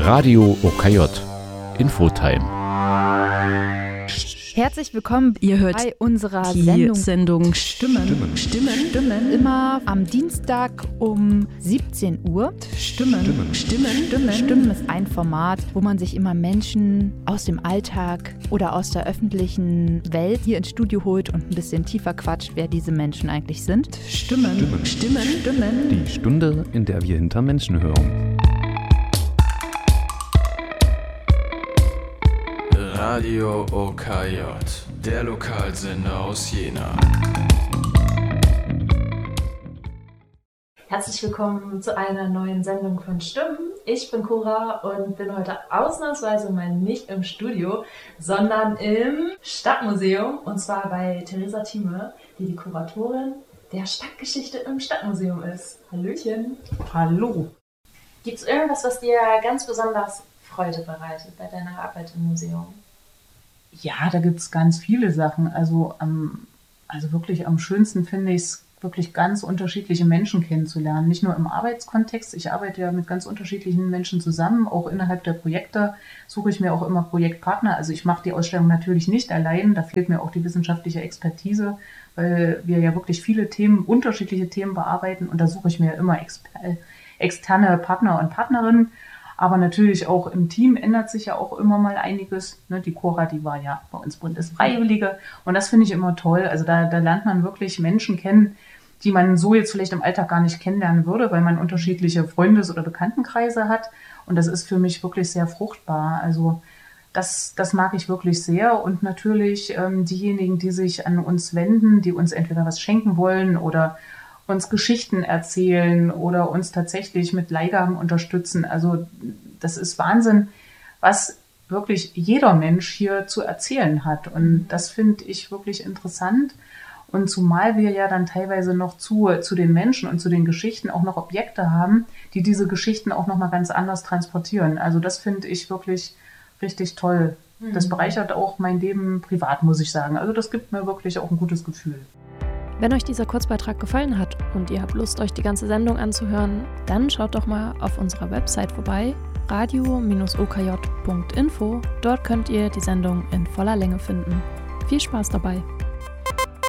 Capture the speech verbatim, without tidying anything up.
Radio O K J Infotime. Herzlich willkommen, ihr hört bei unserer die Sendung, Sendung Stimmen. Stimmen. Stimmen. Stimmen. Immer am Dienstag um siebzehn Uhr. Stimmen. Stimmen. Stimmen. Stimmen. Stimmen ist ein Format, wo man sich immer Menschen aus dem Alltag oder aus der öffentlichen Welt hier ins Studio holt und ein bisschen tiefer quatscht, wer diese Menschen eigentlich sind. Stimmen. Stimmen. Stimmen. Stimmen. Die Stunde, in der wir hinter Menschen hören. Radio O K J, der Lokalsender aus Jena. Herzlich willkommen zu einer neuen Sendung von Stimmen. Ich bin Cora und bin heute ausnahmsweise mal nicht im Studio, sondern im Stadtmuseum, und zwar bei Theresa Thieme, die die Kuratorin der Stadtgeschichte im Stadtmuseum ist. Hallöchen. Hallo. Gibt es irgendwas, was dir ganz besonders Freude bereitet bei deiner Arbeit im Museum? Ja, da gibt es ganz viele Sachen. Also, am, also wirklich am schönsten finde ich es, wirklich ganz unterschiedliche Menschen kennenzulernen. Nicht nur im Arbeitskontext. Ich arbeite ja mit ganz unterschiedlichen Menschen zusammen. Auch innerhalb der Projekte suche ich mir auch immer Projektpartner. Also ich mache die Ausstellung natürlich nicht allein. Da fehlt mir auch die wissenschaftliche Expertise, weil wir ja wirklich viele Themen, unterschiedliche Themen bearbeiten. Und da suche ich mir immer exper- externe Partner und Partnerinnen. Aber natürlich auch im Team ändert sich ja auch immer mal einiges. Die Cora, die war ja bei uns Bundesfreiwillige. Und das finde ich immer toll. Also da, da lernt man wirklich Menschen kennen, die man so jetzt vielleicht im Alltag gar nicht kennenlernen würde, weil man unterschiedliche Freundes- oder Bekanntenkreise hat. Und das ist für mich wirklich sehr fruchtbar. Also das, das mag ich wirklich sehr. Und natürlich ähm, diejenigen, die sich an uns wenden, die uns entweder was schenken wollen oder uns Geschichten erzählen oder uns tatsächlich mit Leihgaben unterstützen. Also das ist Wahnsinn, was wirklich jeder Mensch hier zu erzählen hat. Und das finde ich wirklich interessant. Und zumal wir ja dann teilweise noch zu, zu den Menschen und zu den Geschichten auch noch Objekte haben, die diese Geschichten auch nochmal ganz anders transportieren. Also das finde ich wirklich richtig toll. Das bereichert auch mein Leben privat, muss ich sagen. Also das gibt mir wirklich auch ein gutes Gefühl. Wenn euch dieser Kurzbeitrag gefallen hat und ihr habt Lust, euch die ganze Sendung anzuhören, dann schaut doch mal auf unserer Website vorbei, radio Bindestrich o k j punkt info. Dort könnt ihr die Sendung in voller Länge finden. Viel Spaß dabei!